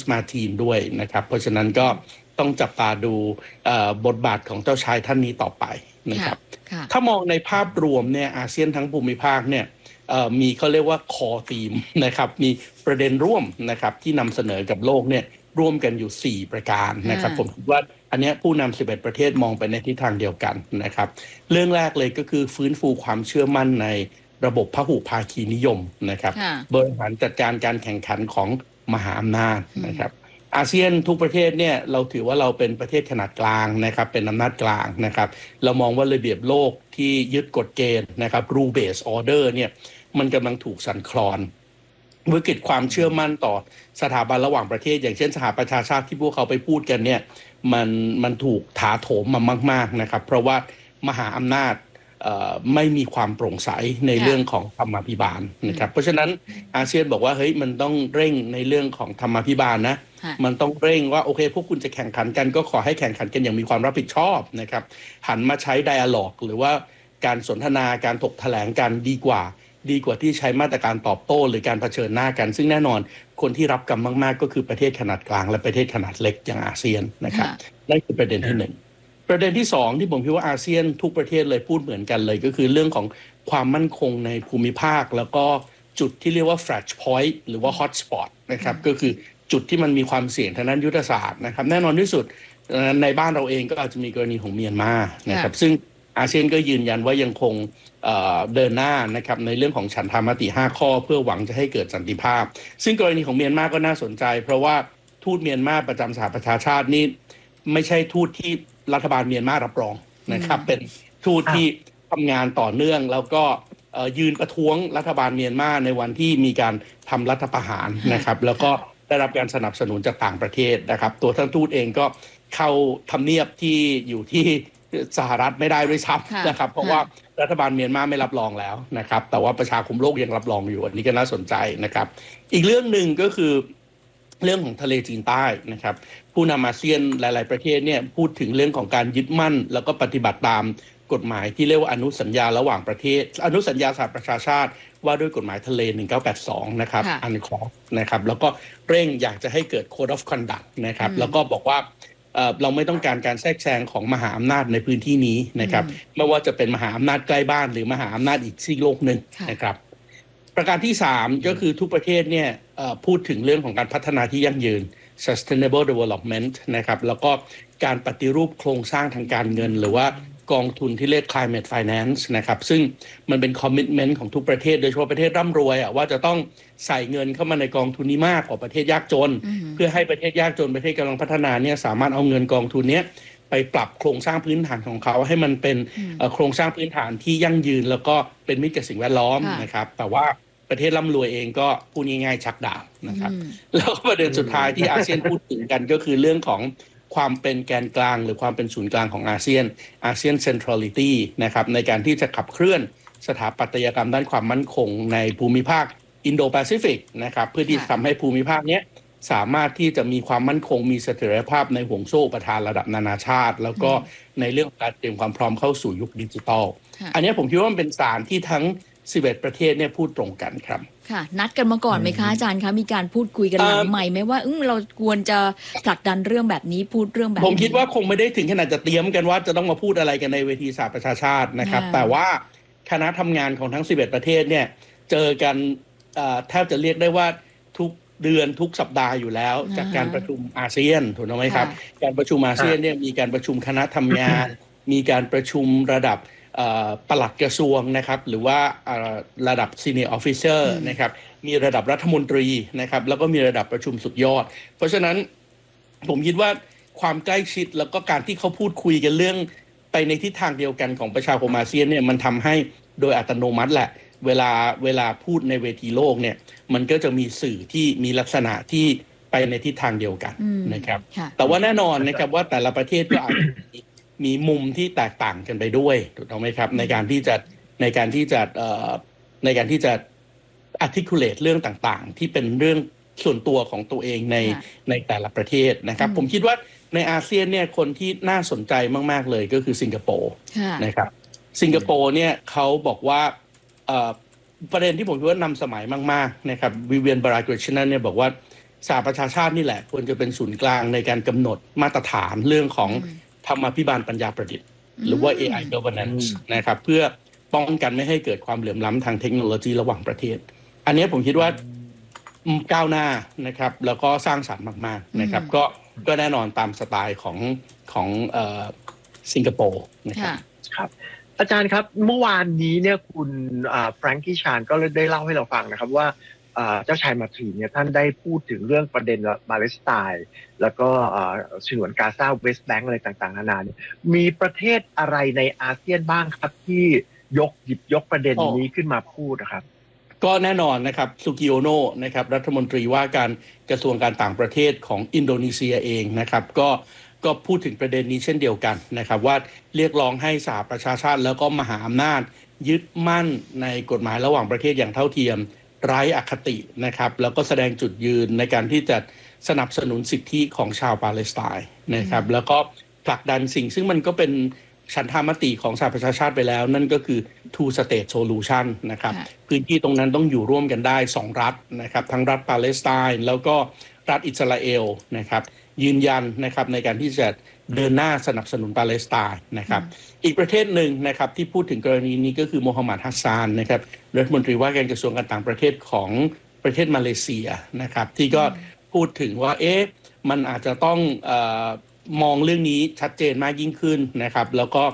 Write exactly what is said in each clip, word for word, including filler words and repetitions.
มาทีนด้วยนะครับเพราะฉะนั้นก็ต้องจับตาดูบทบาทของเจ้าชายท่านนี้ต่อไปนะครับถ้ามองในภาพรวมเนี่ยอาเซียนทั้งภูมิภาคเนี่ยมีเขาเรียกว่า core theme นะครับมีประเด็นร่วมนะครับที่นำเสนอกับโลกเนี่ยร่วมกันอยู่สี่ประการนะครับผมคิดว่าอันนี้ผู้นำสิบเอ็ดประเทศมองไปในทิศทางเดียวกันนะครับเรื่องแรกเลยก็คือฟื้นฟูความเชื่อมั่นในระบบพหุภาคีนิยมนะครับบริหารจัดการการแข่งขันของมหาอำนาจนะครับอาเซียนทุกประเทศเนี่ยเราถือว่าเราเป็นประเทศขนาดกลางนะครับเป็นอำนาจกลางนะครับเรามองว่าระเบียบโลกที่ยึดกฎเกณฑ์นะครับ rule based order เนี่ยมันกำลังถูกสั่นคลอนวิกฤตความเชื่อมั่นต่อสถาบันระหว่างประเทศอย่างเช่นสหประชาชาติที่พวกเขาไปพูดกันเนี่ยมันมันถูกถาโถมมามากๆนะครับเพราะว่ามหาอำนาจไม่มีความโปร่งใสในเรื่องของธรรมาภิบาลนะครับเพราะฉะนั้นอาเซียนบอกว่าเฮ้ยมันต้องเร่งในเรื่องของธรรมาภิบาลนะมันต้องเร่งว่าโอเคพวกคุณจะแข่งขันกันก็ขอให้แข่งขันกันอย่างมีความรับผิดชอบนะครับหันมาใช้ dialogue หรือว่าการสนทนาการถกแถลงกันดีกว่าดีกว่าที่ใช้มาตรการตอบโต้หรือการเผชิญหน้ากันซึ่งแน่นอนคนที่รับกรรมมากๆก็คือประเทศขนาดกลางและประเทศขนาดเล็กอย่างอาเซียนนะครับนั่นคือประเด็นที่หนึ่งประเด็นที่สองที่ผมคิดว่าอาเซียนทุกประเทศเลยพูดเหมือนกันเลยก็คือเรื่องของความมั่นคงในภูมิภาคแล้วก็จุดที่เรียกว่า flash point หรือว่า hot spot นะครับก็คือจุดที่มันมีความเสี่ยงทางด้านยุทธศาสตร์นะครับแน่นอนที่สุดในบ้านเราเองก็อาจจะมีกรณีของเมียนมานะครับซึ่งอาเซียนก็ยืนยันว่ายังคงเดินหน้านะครับในเรื่องของฉันทามติห้าข้อเพื่อหวังจะให้เกิดสันติภาพซึ่งกรณีของเมียนมาก็น่าสนใจเพราะว่าทูตเมียนมาประจำสหประชาชาตินี่ไม่ใช่ทูตที่รัฐบาลเมียนมารับรองนะครับเป็นทูตที่ทำงานต่อเนื่องแล้วก็ยืนประท้วงรัฐบาลเมียนมาในวันที่มีการทำรัฐประหารนะครับแล้วก็ได้รับการสนับสนุนจากต่างประเทศนะครับตัวท่านทูตเองก็เข้าทำเนียบที่อยู่ที่สหรัฐไม่ได้ด้วยซ้ำนะครับเพราะว่ารัฐบาลเมียนมาไม่รับรองแล้วนะครับแต่ว่าประชาคมโลกยังรับรองอยู่อันนี้ก็น่าสนใจนะครับอีกเรื่องหนึ่งก็คือเรื่องของทะเลจีนใต้นะครับผู้นำอาเซียนหลายๆประเทศเนี่ยพูดถึงเรื่องของการยึดมั่นแล้วก็ปฏิบัติตามกฎหมายที่เรียกว่าอนุสัญญาระหว่างประเทศอนุสัญญาสหประชาชาติว่าด้วยกฎหมายทะเลหนึ่งเก้าแปดสองนะครับอันคอนะครับแล้วก็เร่งอยากจะให้เกิด Code of Conduct นะครับแล้วก็บอกว่าเราไม่ต้องการการแทรกแซงของมหาอำนาจในพื้นที่นี้นะครับไม่ว่าจะเป็นมหาอำนาจใกล้บ้านหรือมหาอำนาจอีกซีกโลกหนึ่งนะครับประการที่สามก็คือทุกประเทศเนี่ยพูดถึงเรื่องของการพัฒนาที่ยั่งยืน sustainable development นะครับแล้วก็การปฏิรูปโครงสร้างทางการเงินหรือว่ากองทุนที่เรียก climate finance นะครับซึ่งมันเป็น commitment ของทุกประเทศโดยเฉพาะประเทศร่ำรวยอ่ะว่าจะต้องใส่เงินเข้ามาในกองทุนนี้มากกว่าประเทศยากจนเพื่อให้ประเทศยากจนประเทศกำลังพัฒนาเนี่ยสามารถเอาเงินกองทุนนี้ไปปรับโครงสร้างพื้นฐานของเขาให้มันเป็นโครงสร้างพื้นฐานที่ยั่งยืนแล้วก็เป็นมิตรกับสิ่งแวดล้อมนะครับแต่ว่าประเทศร่ำรวยเองก็พูดง่ายๆชักดาบนะครับแล้วก็ประเด็นสุดท้ายที่อาเซียนพูดถึงกันก็คือเรื่องของความเป็นแกนกลางหรือความเป็นศูนย์กลางของอาเซียนอาเซียนเซ็นทรัลิตี้นะครับในการที่จะขับเคลื่อนสถาปัตยกรรมด้านความมั่นคงในภูมิภาคอินโดแปซิฟิกนะครับเพื่อที่จะทำให้ภูมิภาคนี้สามารถที่จะมีความมั่นคงมีเสถียรภาพในห่วงโซ่อุปทานระดับนานาชาติแล้วก็ในเรื่องการเตรียมความพร้อมเข้าสู่ยุคดิจิทัลอันนี้ผมคิดว่ามันเป็นสารที่ทั้งสิบเอ็ดประเทศเนี่ยพูดตรงกันครับค่ะนัดกันมาก่อนไหมคะอาจารย์คะมีการพูดคุยกันหลังใหม่ไหมว่าเราควรจะผลักดันเรื่องแบบนี้พูดเรื่องแบบนี้ผมคิดว่าคงไม่ได้ถึงขนาดจะเตรียมกันว่าจะต้องมาพูดอะไรกันในเวทีสหประชาชาตินะครับแต่ว่าคณะทำงานของทั้งสิบเอ็ดประเทศเนี่ยเจอกันแทบจะเรียกได้ว่าทุกเดือนทุกสัปดาห์อยู่แล้วจากการประชุมอาเซียนถูกไหมครับการประชุมอาเซียนเนี่ยมีการประชุมคณะทำงานมีการประชุมระดับปลัดกระทรวงนะครับหรือว่าระดับ Senior Officer นะครับมีระดับรัฐมนตรีนะครับแล้วก็มีระดับประชุมสุดยอดเพราะฉะนั้นผมคิดว่าความใกล้ชิดแล้วก็การที่เขาพูดคุยกันเรื่องไปในทิศทางเดียวกันของประชาคมอาเซียนเนี่ยมันทำให้โดยอัตโนมัติแหละเวลาเวลาพูดในเวทีโลกเนี่ยมันก็จะมีสื่อที่มีลักษณะที่ไปในทิศทางเดียวกันนะครับแต่ว่าแน่นอนนะครับว่าแต่ละประเทศก็อาจจะมีมุมที่แตกต่างกันไปด้วยถูกต้องไหมครับในการที่จะในการที่จะในการที่จะ articulate เรื่องต่างๆที่เป็นเรื่องส่วนตัวของตัวเองในในแต่ละประเทศนะครับผมคิดว่าในอาเซียนเนี่ยคนที่น่าสนใจมากๆเลยก็คือสิงคโปร์นะครับสิงคโปร์เนี่ยเขาบอกว่าประเด็นที่ผมคิดว่านำสมัยมากๆนะครับวิเวียนบารากริชนันเนี่ยบอกว่าสหประชาชาตินี่แหละควรจะเป็นศูนย์กลางในการกำหนดมาตรฐานเรื่องของธรรมาภิบาลปัญญาประดิษฐ์หรือว่า เอ ไอ governance นะครับเพื่อป้องกันไม่ให้เกิดความเหลื่อมล้ำทางเทคโนโลยีระหว่างประเทศอันนี้ผมคิดว่าก้าวหน้านะครับแล้วก็สร้างสรรค์มากๆนะครับก็ก็แน่นอนตามสไตล์ของของเอ่อสิงคโปร์นะครับครับอาจารย์ครับเมื่อวานนี้เนี่ยคุณแฟรงกี้ชานก็ได้เล่าให้เราฟังนะครับว่าเจ้าชายมาทีเนี่ยท่านได้พูดถึงเรื่องประเด็นปาเลสไตน์แล้วก็ฉนวนกาซาเวสต์แบงก์อะไรต่างๆนานาเนี่ยมีประเทศอะไรในอาเซียนบ้างครับที่ยกหยิบยกประเด็นนี้ขึ้นมาพูดนะครับก็แน่นอนนะครับซูกิโอโนะนะครับรัฐมนตรีว่าการกระทรวงการต่างประเทศของอินโดนีเซียเองนะครับก็ก็พูดถึงประเด็นนี้เช่นเดียวกันนะครับว่าเรียกร้องให้สหประชาชาติแล้วก็มหาอำนาจยึดมั่นในกฎหมายระหว่างประเทศอย่างเท่าเทียมไร้อคตินะครับแล้วก็แสดงจุดยืนในการที่จะสนับสนุนสิทธิของชาวปาเลสไตน์นะครับแล้วก็ผลักดันสิ่งซึ่งมันก็เป็นฉันทามติของสหประชาชาติไปแล้วนั่นก็คือ two state solution นะครับพื้นที่ตรงนั้นต้องอยู่ร่วมกันได้สองรัฐนะครับทั้งรัฐปาเลสไตน์แล้วก็รัฐอิสราเอลนะครับยืนยันนะครับในการที่จะเดินหน้าสนับสนุนปาเลสไตน์นะครับอีกประเทศหนึ่งนะครับที่พูดถึงกรณีนี้ก็คือโมฮัมหมัดฮัสซานนะครับรัฐมนตรีว่าการกระทรวงการต่างประเทศของประเทศมาเลเซียนะครับที่ก็พูดถึงว่าเอ๊ะมันอาจจะต้องเอ่อมองเรื่องนี้ชัดเจนมากยิ่งขึ้นนะครับแล้วก็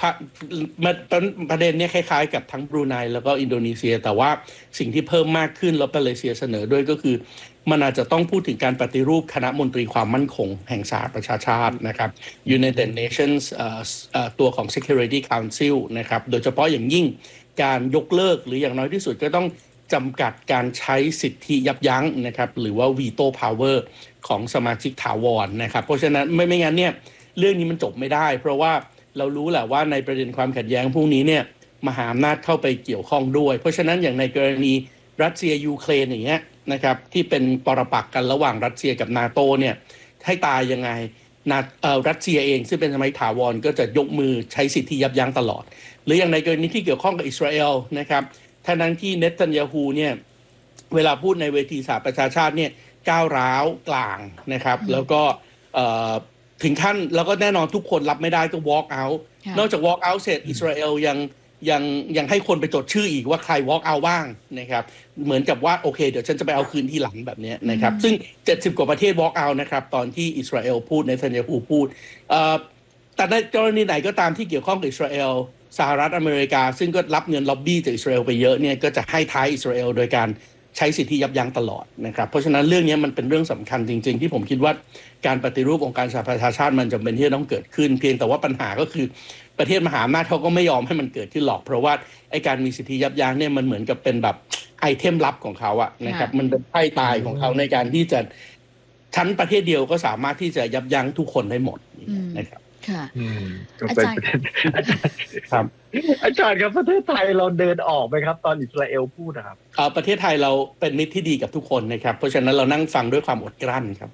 ประเด็นนี้คล้ายๆกับทั้งบรูไนแล้วก็อินโดนีเซียแต่ว่าสิ่งที่เพิ่มมากขึ้นแล้วมาเลเซียเสนอด้วยก็คือมันอาจจะต้องพูดถึงการปฏิรูปคณะมนตรีความมั่นคงแห่งสหประชาชาตินะครับ United Nations ตัวของ Security Council นะครับโดยเฉพาะอย่างยิ่งการยกเลิกหรืออย่างน้อยที่สุดก็ต้องจำกัดการใช้สิทธิยับยั้งนะครับหรือว่า veto power ของสมาชิกถาวรนะครับเพราะฉะนั้นไม่ไม่งั้นเนี่ยเรื่องนี้มันจบไม่ได้เพราะว่าเรารู้แหละว่าในประเด็นความขัดแย้งพวกนี้เนี่ยมหาอำนาจเข้าไปเกี่ยวข้องด้วยเพราะฉะนั้นอย่างในกรณีรัสเซียยูเครนอย่างเงี้ยนะครับที่เป็นปรปักษ์กันระหว่างรัสเซียกับนาโตเนี่ยให้ตายยังไงนาเอ่อรัสเซียเองซึ่งเป็นสมัยถาวรก็จะยกมือใช้สิทธิยับยั้งตลอดหรืออย่างในกรณีที่เกี่ยวข้องกับอิสราเอลนะครับทั้งที่เนทันยาฮูเนี่ยเวลาพูดในเวทีสหประชาชาติเนี่ยก้าวร้าวกลางนะครับแล้วก็ถึงขั้นแล้วก็แน่นอนทุกคนรับไม่ได้ก็ walk out นอกจาก walk out เสร็จอิสราเอลยังยังยังให้คนไปจดชื่ออีกว่าใคร walk out บ้างนะครับเหมือนกับว่าโอเคเดี๋ยวฉันจะไปเอาคืนที่หลังแบบนี้นะครับซึ่งเจ็ดสิบกว่าประเทศ walk out นะครับตอนที่อิสราเอลพูดเนทันยาฮูพูดแต่ในกรณีไหนก็ตามที่เกี่ยวข้องกับอิสราเอลสหรัฐอเมริกาซึ่งก็รับเงินล็อบบี้จากอิสราเอลไปเยอะเนี่ยก็จะให้ท้ายอิสราเอลโดยการใช้สิทธิยับยั้งตลอดนะครับเพราะฉะนั้นเรื่องนี้มันเป็นเรื่องสำคัญจริงๆที่ผมคิดว่าการปฏิรูปองค์การสหประชาชาติมันจำเป็นที่จะต้องเกิดขึ้นเพียงแต่ว่าปัญหาก็คือประเทศมหาอำนาจเขาก็ไม่ยอมให้มันเกิดขึ้นหรอกเพราะว่าไอ้การมีสิทธิยับยั้งเนี่ยมันเหมือนกับเป็นแบบไอเทมลับของเขาอะนะครับมันเป็นไพ่ตายของเขาในการที่จะชั้นประเทศเดียวก็สามารถที่จะยับยั้งทุกคนได้หมดนะครับค่ะอาจารย์ครับอาจารย์ครับประเทศไทยเราเดินออกไหมครับตอนอิสราเอลพูดนะครับประเทศไทยเราเป็นมิตรที่ดีกับทุกคนนะครับเพราะฉะนั้นเรานั่งฟังด้วยความอดกลั้นครับ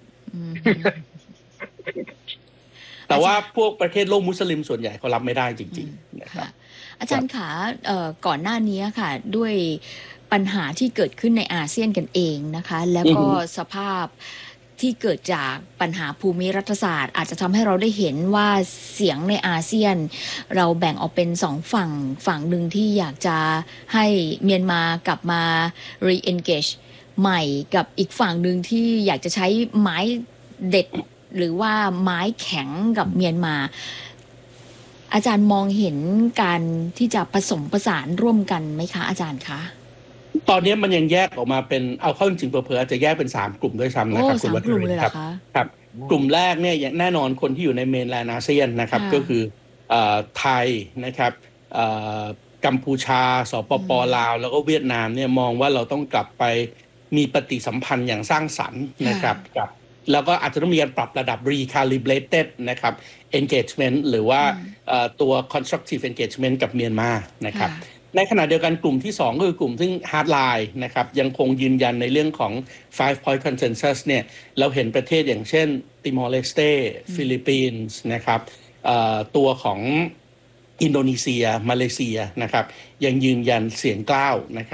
แต่ว่าพวกประเทศโลกมุสลิมส่วนใหญ่เขารับไม่ได้จริงๆนะครับอาจารย์ขาก่อนหน้านี้ค่ะด้วยปัญหาที่เกิดขึ้นในอาเซียนกันเองนะคะแล้วก็สภาพที่เกิดจากปัญหาภูมิรัฐศาสตร์อาจจะทำให้เราได้เห็นว่าเสียงในอาเซียนเราแบ่งออกเป็นสองฝั่งฝั่งหนึ่งที่อยากจะให้เมียนมากลับมา re-engage ใหม่กับอีกฝั่งหนึ่งที่อยากจะใช้ไม้เด็ดหรือว่าไม้แข็งกับเมียนมาอาจารย์มองเห็นการที่จะผสมผสานร่วมกันไหมคะอาจารย์คะตอนนี้มันยังแยกออกมาเป็นเอาเข้าจริงๆเผลอๆจะแยกเป็นสามกลุ่มด้วยซ้ำนะครับคุณวัชรินทร์ครับครับกลุ่มแรกเนี่ยแน่นอนคนที่อยู่ในเมนแลนด์อาเซียนนะครับก็คือไทยนะครับกัมพูชาสปป.ลาวแล้วก็เวียดนามเนี่ยมองว่าเราต้องกลับไปมีปฏิสัมพันธ์อย่างสร้างสรรค์นะครับกับแล้วก็อาจจะต้องมีการปรับระดับ recalibrated นะครับ engagement หรือว่าตัว constructive engagement กับเมียนมานะครับในขณะเดียวกันกลุ่มที่สองก็คือกลุ่มซึ่ง hardline นะครับยังคงยืนยันในเรื่องของ five point consensus เนี่ยเราเห็นประเทศอย่างเช่นติมอร์เลสเตฟิลิปปินส์นะครับตัวของอินโดนีเซียมาเลเซียนะครับยังยืนยันเสียงกล้าวนะครับ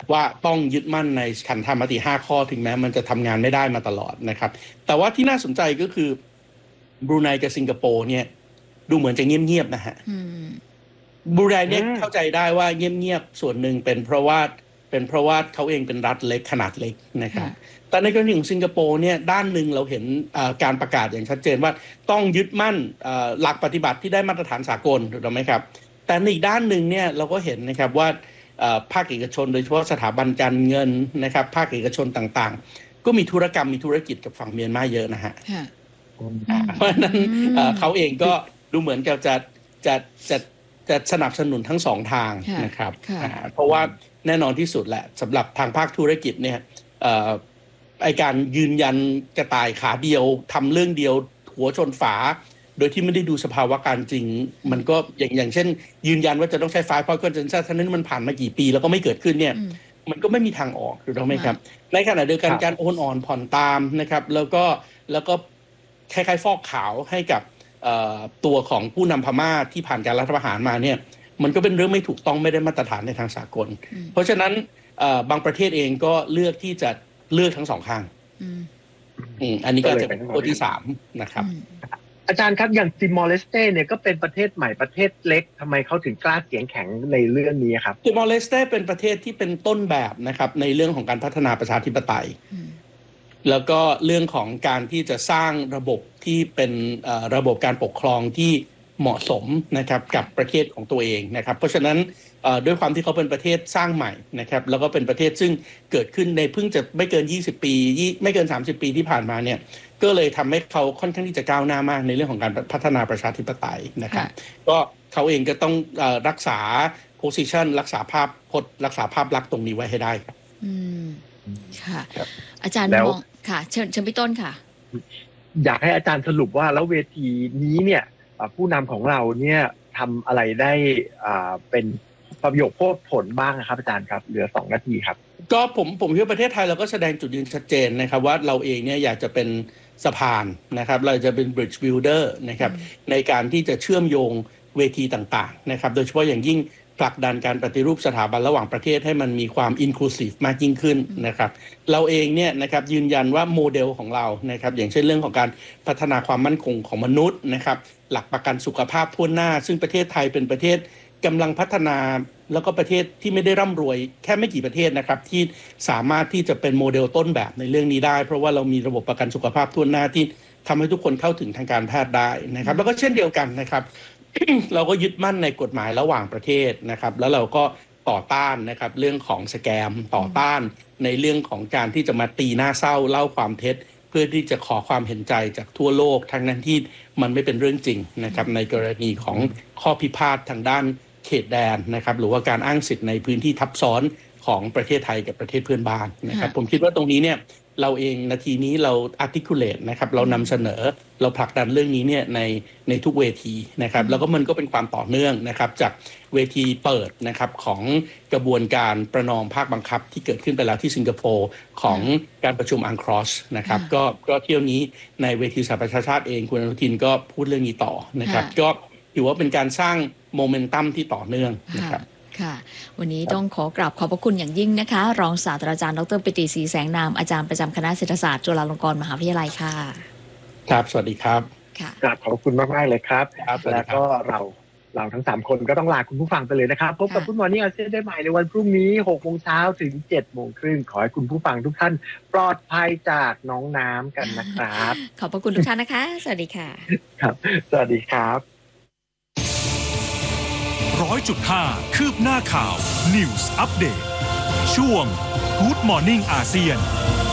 ว่าต้องยึดมั่นในฉันทามติห้าข้อถึงแม้มันจะทำงานไม่ได้มาตลอดนะครับแต่ว่าที่น่าสนใจก็คือบรูไนกับสิงคโปร์เนี่ยดูเหมือนจะเงียบๆนะฮะบรูไนเนี่ยเข้าใจได้ว่าเงียบๆส่วนหนึ่งเป็นเพราะว่าเป็นเพราะว่าเขาเองเป็นรัฐเล็กขนาดเล็กนะครับแต่ในกรณีของสิงคโปร์เนี่ยด้านหนึ่งเราเห็นการประกาศอย่างชัดเจนว่าต้องยึดมั่นหลักปฏิบัติที่ได้มาตรฐานสากลถูกต้องไหมครับแต่ในอีกด้านหนึ่งเนี่ยเราก็เห็นนะครับว่าภาคเอกชนโดยเฉพาะสถาบันการเงินนะครับภาคเอกชนต่างๆก็มีธุรกรรมมีธุรกิจกับฝั่งเมียนมาเยอะนะฮะเพราะฉะนั้นเขาเองก็ดูเหมือนกับจะจะจะจะสนับสนุนทั้งสองทางนะครับเพราะว่าแน่นอนที่สุดแหละสำหรับทางภาคธุรกิจเนี่ยไอการยืนยันกระต่ายขาเดียวทำเรื่องเดียวหัวชนฝาโดยที่ไม่ได้ดูสภาวะการจริงมันก็อย่างอย่างเช่นยืนยันว่าจะต้องใช้ไฟล์พอยต์คอนเซนซัสทั้งนั้นมันผ่านมากี่ปีแล้วก็ไม่เกิดขึ้นเนี่ยมันก็ไม่มีทางออกถูกต้องไหมครับในขณะเดียวกันการโอนอ่อนผ่อนตามนะครับแล้วก็แล้วก็คล้ายๆฟอกขาวให้กับตัวของผู้นำพม่าที่ผ่านการรัฐประหารมาเนี่ยมันก็เป็นเรื่องไม่ถูกต้องไม่ได้มาตรฐานในทางสากลเพราะฉะนั้นบางประเทศเองก็เลือกที่จะเลือกทั้งสองข้างอันนี้ก็จะเป็นข้อที่สามนะครับอาจารย์ครับอย่างติมอร์เลสเต้เนี่ยก็เป็นประเทศใหม่ประเทศเล็กทำไมเขาถึงกล้าเสียงแข็งในเรื่องนี้ครับติมอร์เลสเต้เป็นประเทศที่เป็นต้นแบบนะครับในเรื่องของการพัฒนาประชาธิปไตยแล้วก็เรื่องของการที่จะสร้างระบบที่เป็นระบบการปกครองที่เหมาะสมนะครับกับประเทศของตัวเองนะครับเพราะฉะนั้นด้วยความที่เขาเป็นประเทศสร้างใหม่นะครับแล้วก็เป็นประเทศซึ่งเกิดขึ้นในเพิ่งจะไม่เกินยี่สิบปีไม่เกินสามสิบปีที่ผ่านมาเนี่ยก็เลยทำให้เขาค่อนข้างที่จะก้าวหน้ามากในเรื่องของการพัฒนาประชาธิปไตยนะครับก็เขาเองก็ต้องรักษา position รักษาภาพพจน์รักษาภาพลักษณ์ตรงนี้ไว้ให้ได้ครับอืมค่ะอาจารย์มองค่ะเชิญเชิญพี่ต้นค่ะอยากให้อาจารย์สรุปว่าแล้วเวทีนี้เนี่ยผู้นำของเราเนี่ยทำอะไรได้เป็นประโยชน์โพดผลบ้างครับอาจารย์ครับเหลือสองนาทีครับก็ผมผมคิดว่าประเทศไทยเราก็แสดงจุดยืนชัดเจนนะครับว่าเราเองเนี่ยอยากจะเป็นสะพานนะครับเราจะเป็น bridge builder นะครับในการที่จะเชื่อมโยงเวทีต่างๆนะครับโดยเฉพาะอย่างยิ่งผลักดันการปฏิรูปสถาบันระหว่างประเทศให้มันมีความ inclusive มากยิ่งขึ้นนะครับเราเองเนี่ยนะครับยืนยันว่าโมเดลของเรานะครับอย่างเช่นเรื่องของการพัฒนาความมั่นคงของมนุษย์นะครับหลักประกันสุขภาพทั่วหน้าซึ่งประเทศไทยเป็นประเทศกำลังพัฒนาแล้วก็ประเทศที่ไม่ได้ร่ำรวยแค่ไม่กี่ประเทศนะครับที่สามารถที่จะเป็นโมเดลต้นแบบในเรื่องนี้ได้เพราะว่าเรามีระบบประกันสุขภาพทั่วหน้าที่ทำให้ทุกคนเข้าถึงทางการแพทย์ได้นะครับแล้วก็เช่นเดียวกันนะครับ เราก็ยึดมั่นในกฎหมายระหว่างประเทศนะครับแล้วเราก็ต่อต้านนะครับเรื่องของสแกมต่อต้านในเรื่องของการที่จะมาตีหน้าเศร้าเล่าความเท็จเพื่อที่จะขอความเห็นใจจากทั่วโลกทั้งนั้นที่มันไม่เป็นเรื่องจริงนะครับในกรณีของข้อพิพาททางด้านเขตแดนนะครับหรือว่าการอ้างสิทธิ์ในพื้นที่ทับซ้อนของประเทศไทยกับประเทศเพื่อนบ้านนะครับผมคิดว่าตรงนี้เนี่ยเราเองนาทีนี้เรา articulate นะครับเรานำเสนอเราผลักดันเรื่องนี้เนี่ยในในทุกเวทีนะครับแล้วก็มันก็เป็นความต่อเนื่องนะครับจากเวทีเปิดนะครับของกระบวนการประนอมภาคบังคับที่เกิดขึ้นไปแล้วที่สิงคโปร์ของการประชุมอังครอสนะครับก็ก็เที่ยวนี้ในเวทีสหประชาชาติเองคุณอนุทินก็พูดเรื่องนี้ต่อนะครับก็ถือว่าเป็นการสร้างโมเมนตัมที่ต่อเนื่องนะครับค่ะวันนี้ต้องขอกราบขอบพระคุณอย่างยิ่งนะคะรองศาสตราจารย์ดร.ปิติศรีแสงนามอาจารย์ประจำคณะเศรษฐศาสตร์จุฬาลงกรณ์มหาวิทยาลัยค่ะครับสวัสดีครับค่ะกราบขอบคุณมากมากเลยครับแล้วก็เราเราทั้งสามคนก็ต้องลาคุณผู้ฟังไปเลยนะครับพบกับคุณหมอนี่อาเซียนได้ใหม่ในวันพรุ่งนี้หกโมงเช้าถึงเจ็ดโมงครึ่งขอให้คุณผู้ฟังทุกท่านปลอดภัยจากน้องน้ำกันนะครับขอบพระคุณทุกท่านนะคะสวัสดีค่ะครับสวัสดีครับร้อยจุดห้าคืบหน้าข่าว News Update ช่วง Good Morning อาเซียน